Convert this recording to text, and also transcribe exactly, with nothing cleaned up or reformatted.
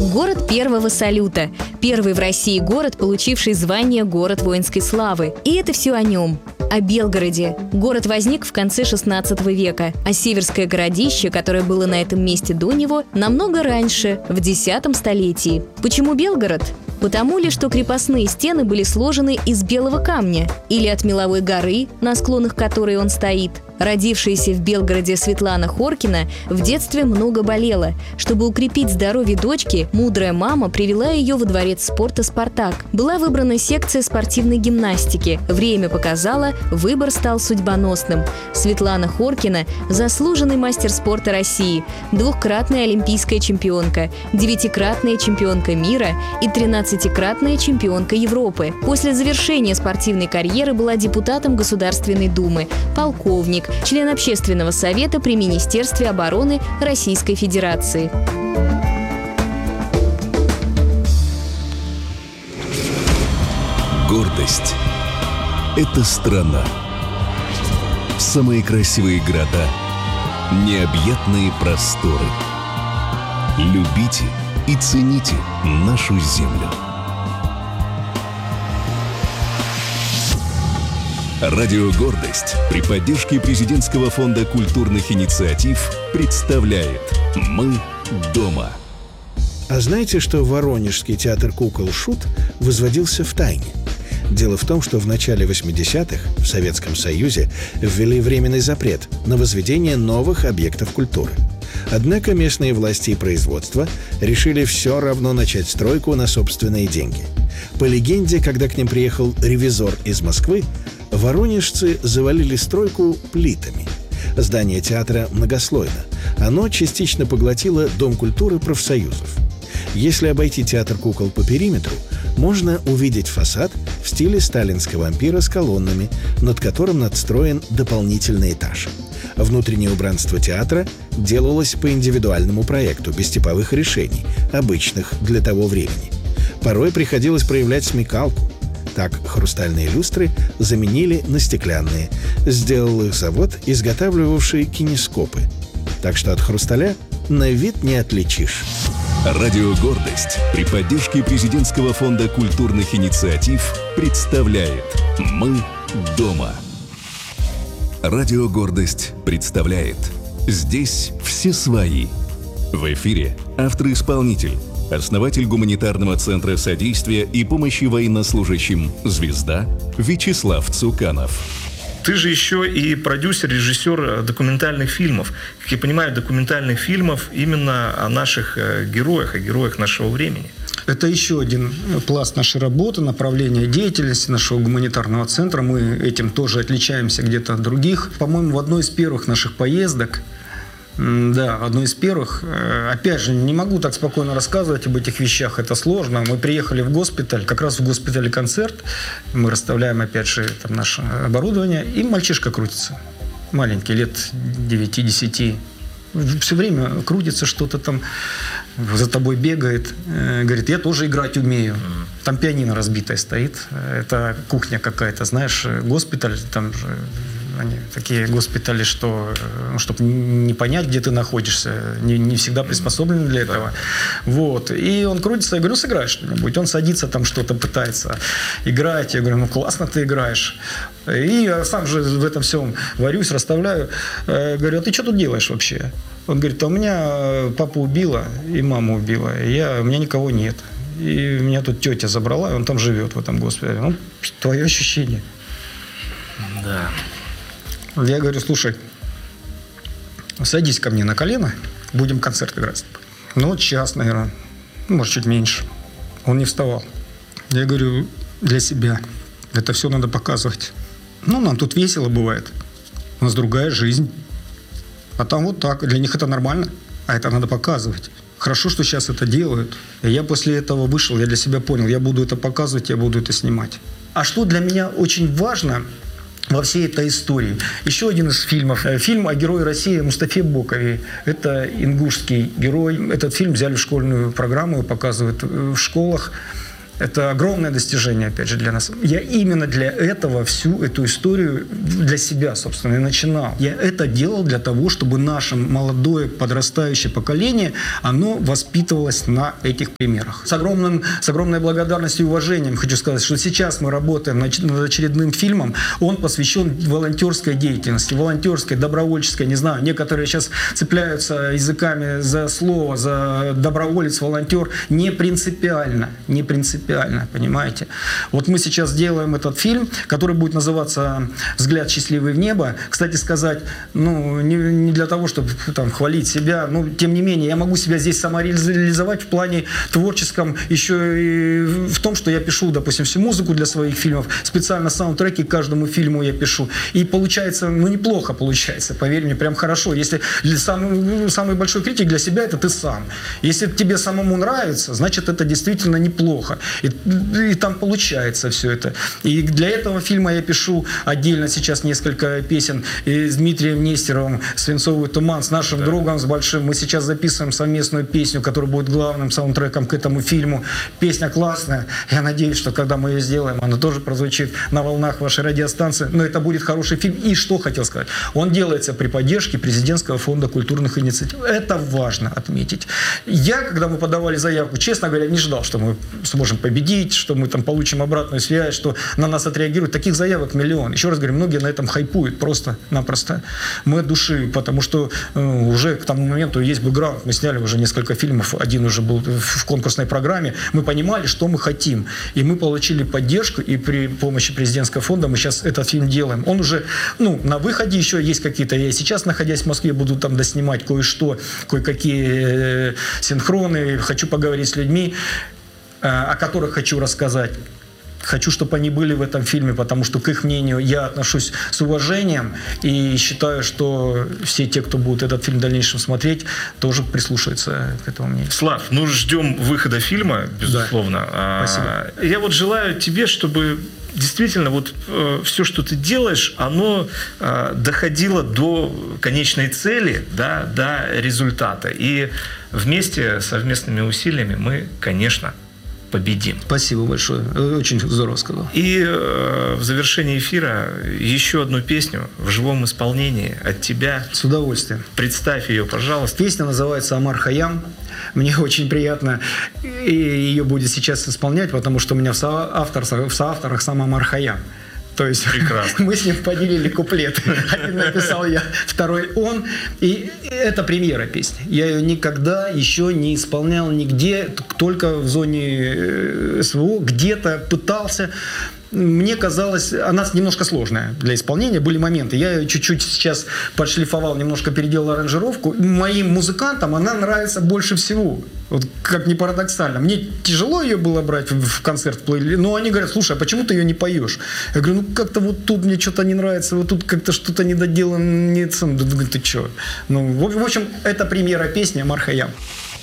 Город первого салюта. Первый в России город, получивший звание «Город воинской славы». И это все о нем. О Белгороде. Город возник в конце шестнадцатого века, а Северское городище, которое было на этом месте до него, намного раньше, в десятом столетии. Почему Белгород? Потому ли, что крепостные стены были сложены из белого камня, или от меловой горы, на склонах которой он стоит? Родившаяся в Белгороде Светлана Хоркина в детстве много болела. Чтобы укрепить здоровье дочки, мудрая мама привела ее во дворец спорта «Спартак». Была выбрана секция спортивной гимнастики. Время показало, выбор стал судьбоносным. Светлана Хоркина – заслуженный мастер спорта России, двухкратная олимпийская чемпионка, девятикратная чемпионка мира и тринадцатикратная чемпионка Европы. После завершения спортивной карьеры была депутатом Государственной Думы, полковник, член Общественного совета при Министерстве обороны Российской Федерации. Гордость – это страна. Самые красивые города, необъятные просторы. Любите и цените нашу землю. Радио «Гордость» при поддержке Президентского фонда культурных инициатив представляет «Мы дома». А знаете, что Воронежский театр кукол «Шут» возводился в тайне? Дело в том, что в начале восьмидесятых в Советском Союзе ввели временный запрет на возведение новых объектов культуры. Однако местные власти и производство решили все равно начать стройку на собственные деньги. По легенде, когда к ним приехал ревизор из Москвы, воронежцы завалили стройку плитами. Здание театра многослойно. Оно частично поглотило Дом культуры профсоюзов. Если обойти театр кукол по периметру, можно увидеть фасад в стиле сталинского ампира с колоннами, над которым надстроен дополнительный этаж. Внутреннее убранство театра делалось по индивидуальному проекту, без типовых решений, обычных для того времени. Порой приходилось проявлять смекалку. Так хрустальные люстры заменили на стеклянные. Сделал их завод, изготавливавший кинескопы. Так что от хрусталя на вид не отличишь. Радио «Гордость» при поддержке Президентского фонда культурных инициатив представляет «Мы дома». Радио «Гордость» представляет «Здесь все свои». В эфире автор-исполнитель, основатель гуманитарного центра содействия и помощи военнослужащим «Звезда» Вячеслав Цуканов. Ты же еще и продюсер, режиссер документальных фильмов. Как я понимаю, документальных фильмов именно о наших героях, о героях нашего времени. Это еще один пласт нашей работы, направление деятельности нашего гуманитарного центра. Мы этим тоже отличаемся где-то от других. По-моему, в одной из первых наших поездок, да, одной из первых, опять же, не могу так спокойно рассказывать об этих вещах, это сложно. Мы приехали в госпиталь, как раз в госпитале концерт, мы расставляем, опять же, там наше оборудование, и мальчишка крутится, маленький, лет девяти-десяти. Все время крутится что-то там, за тобой бегает, говорит, я тоже играть умею. Там пианино разбитое стоит, это кухня какая-то, знаешь, госпиталь, там же... Они такие госпитали, что, ну, чтобы не понять, где ты находишься, не, не всегда приспособлены для этого. Вот. И он крутится, я говорю, ну сыграй что-нибудь. Он садится там, что-то пытается играть. Я говорю, ну классно ты играешь. И я сам же в этом всем варюсь, расставляю. Я говорю, а ты что тут делаешь вообще? Он говорит, а у меня папа убила и мама убила. И я, у меня никого нет. И меня тут тетя забрала, и он там живет в этом госпитале. Ну, твое ощущение. Да. Я говорю, слушай, садись ко мне на колено, будем концерт играть. Ну, вот час, наверное, может, чуть меньше. Он не вставал. Я говорю, для себя. Это все надо показывать. Ну, нам тут весело бывает. У нас другая жизнь. А там вот так. Для них это нормально, а это надо показывать. Хорошо, что сейчас это делают. И я после этого вышел, я для себя понял, я буду это показывать, я буду это снимать. А что для меня очень важно во всей этой истории. Еще один из фильмов. Фильм о герое России Мустафе Бокове. Это ингушский герой. Этот фильм взяли в школьную программу, показывают в школах. Это огромное достижение, опять же, для нас. Я именно для этого всю эту историю для себя, собственно, и начинал. Я это делал для того, чтобы наше молодое подрастающее поколение, оно воспитывалось на этих примерах. С, огромным, с огромной благодарностью и уважением хочу сказать, что сейчас мы работаем над очередным фильмом. Он посвящен волонтерской деятельности, волонтерской, добровольческой, не знаю. Некоторые сейчас цепляются языками за слово, за доброволец, волонтер. Не принципиально, не принципиально. Понимаете? Вот мы сейчас делаем этот фильм, который будет называться «Взгляд счастливый в небо». Кстати сказать, ну, не, не для того, чтобы там хвалить себя, но тем не менее, я могу себя здесь самореализовать в плане творческом, еще и в том, что я пишу, допустим, всю музыку для своих фильмов, специально саундтреки к каждому фильму я пишу. И получается, ну, неплохо получается, поверь мне, прям хорошо. Если для самый, самый большой критик для себя – это ты сам. Если тебе самому нравится, значит, это действительно неплохо. И, и там получается все это. И для этого фильма я пишу отдельно сейчас несколько песен и с Дмитрием Нестеровым «Свинцовый туман», с нашим да. другом, с большим. Мы сейчас записываем совместную песню, которая будет главным саундтреком к этому фильму. Песня классная. Я надеюсь, что когда мы ее сделаем, она тоже прозвучит на волнах вашей радиостанции. Но это будет хороший фильм. И что хотел сказать? Он делается при поддержке Президентского фонда культурных инициатив. Это важно отметить. Я, когда мы подавали заявку, честно говоря, не ждал, что мы сможем победить, что мы там получим обратную связь, что на нас отреагируют. Таких заявок миллион. Еще раз говорю, многие на этом хайпуют просто-напросто. Мы от души, потому что э, уже к тому моменту есть бэкграунд. Мы сняли уже несколько фильмов. Один уже был в конкурсной программе. Мы понимали, что мы хотим. И мы получили поддержку. И при помощи президентского фонда мы сейчас этот фильм делаем. Он уже, ну, на выходе еще есть какие-то. Я сейчас, находясь в Москве, буду там доснимать кое-что, кое-какие э, синхроны. Хочу поговорить с людьми, о которых хочу рассказать. Хочу, чтобы они были в этом фильме, потому что к их мнению я отношусь с уважением и считаю, что все те, кто будет этот фильм в дальнейшем смотреть, тоже прислушаются к этому мнению. Слав, ну ждем выхода фильма, безусловно. Да. Спасибо. Я вот желаю тебе, чтобы действительно вот э, все, что ты делаешь, оно э, доходило до конечной цели, да, до результата. И вместе, совместными усилиями мы, конечно, победим. Спасибо большое. Очень здорово сказал. И э, в завершении эфира еще одну песню в живом исполнении от тебя. С удовольствием. Представь ее, пожалуйста. Песня называется «Омар Хайям». Мне очень приятно и ее будет сейчас исполнять, потому что у меня в соавторах, в соавторах сам Омар Хайям. То есть прекрасно. Мы с ним поделили куплеты. Один написал я, второй он. И это премьера песни. Я ее никогда еще не исполнял нигде, только в зоне СВО. Где-то пытался. Мне казалось, она немножко сложная для исполнения. Были моменты. Я ее чуть-чуть сейчас подшлифовал, немножко переделал аранжировку. Моим музыкантам она нравится больше всего. Вот как ни парадоксально. Мне тяжело ее было брать в концерт, но они говорят: слушай, а почему ты ее не поешь? Я говорю, ну как-то вот тут мне что-то не нравится, вот тут как-то что-то недоделано. Не... Ты что? Ну, в общем, это премьера песни «Омар Хайям».